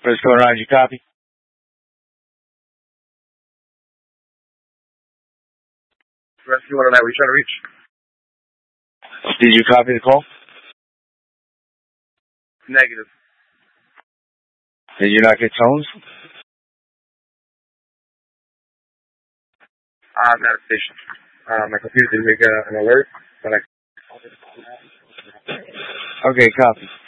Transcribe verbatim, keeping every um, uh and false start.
What's going on? Did you copy? Rescue one oh nine, we trying to reach? Did you copy the call? Negative. Did you not get tones? I'm at a station. Uh, my computer didn't make a, an alert, but I... Okay, copy.